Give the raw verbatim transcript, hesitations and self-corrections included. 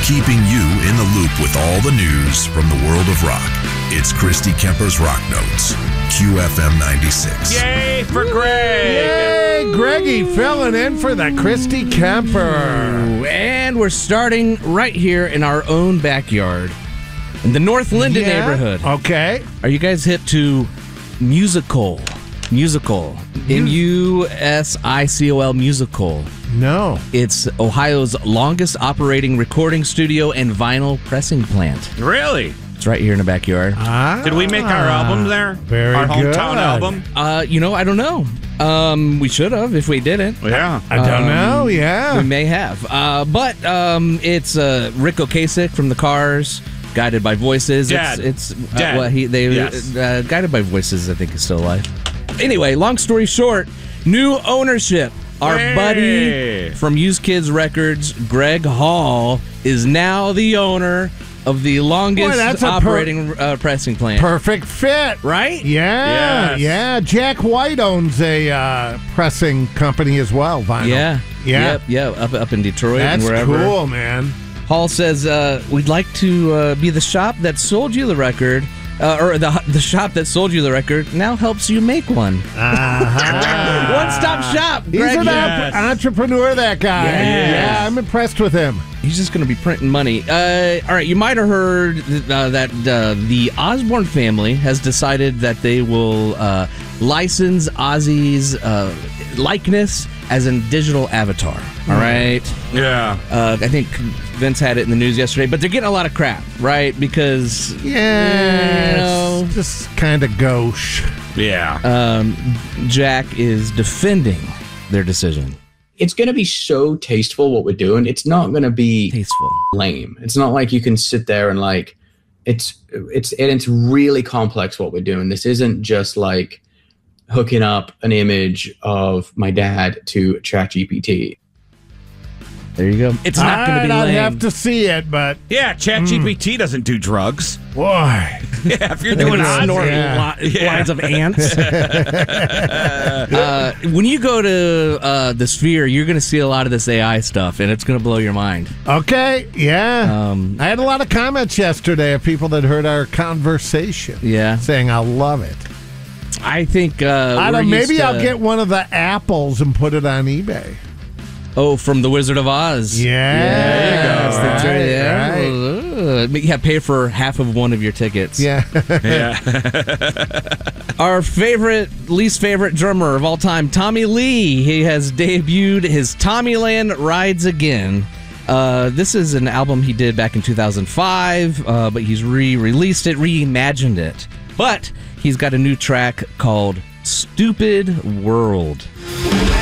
keeping you in the loop with all the news from the world of rock. It's Christy Kemper's Rock Notes, Q F M ninety-six. Yay for Greg! Yay, Greggy filling in for the Christy Kemper. And we're starting right here in our own backyard, in the North Linden Yeah, neighborhood. Okay. Are you guys hip to Musical? Musical. M U S I C O L Musical. No. It's Ohio's longest operating recording studio and vinyl pressing plant. Really? It's right here in the backyard. Ah, Did we make our album there? Very Our good. hometown album? Uh, you know, I don't know. Um, we should have if we didn't. Yeah. I don't Um, know. We Yeah. may have. Uh, but um, it's uh, Rick Ocasek from The Cars, Guided by Voices. Dad. It's, it's uh, Dad. well, he they Yes. uh, Guided by Voices, I think, is still alive. Anyway, long story short, new ownership. Our Hey. buddy from Used Kids Records, Greg Hall, is now the owner of the longest Boy, that's a per- operating uh, pressing plant. Perfect fit. Right? Yeah. Yes. Yeah. Jack White owns a uh, pressing company as well, vinyl. Yeah. Yeah. Yep, yeah, up, up in Detroit That's and wherever. cool, man. Hall says, uh, we'd like to uh, be the shop that sold you the record, uh, or the the shop that sold you the record now helps you make one. Uh-huh. One-stop shop, He's Greg. an Yes. op- entrepreneur, that guy. Yes. Yeah, I'm impressed with him. He's just going to be printing money. Uh, all right, you might have heard uh, that uh, the Osborne family has decided that they will uh, license Ozzy's uh, likeness as a digital avatar. All right? Yeah. Uh, I think Vince had it in the news yesterday, but they're getting a lot of crap, right? Because, Yeah, you know, it's just kind of gauche. Yeah. um, Jack is defending their decision. It's going to be so tasteful what we're doing. It's not going to be Tasteful. lame. It's not like you can sit there and like it's it's and it's really complex what we're doing. This isn't just like hooking up an image of my dad to ChatGPT. There you go. It's not going to be I'd lame. have to see it, but yeah, ChatGPT doesn't do drugs. boy. Yeah, if you're They're doing gonna Ozzy. snort Yeah. li- Yeah. lines of ants. uh, when you go to uh, the Sphere, you're going to see a lot of this A I stuff, and it's going to blow your mind. Okay, yeah. Um, I had a lot of comments yesterday of people that heard our conversation. Yeah. Saying, I love it. I think uh, I we're don't, maybe used to- I'll get one of the apples and put it on eBay. Oh, from The Wizard of Oz. Yeah. There you go. Right, Right, yeah. right. Uh, yeah, pay for half of one of your tickets. Yeah. Yeah. Our favorite, least favorite drummer of all time, Tommy Lee. He has debuted his Tommyland Rides Again. Uh, this is an album he did back in two thousand five, uh, but he's re-released it, reimagined it. But he's got a new track called Stupid World.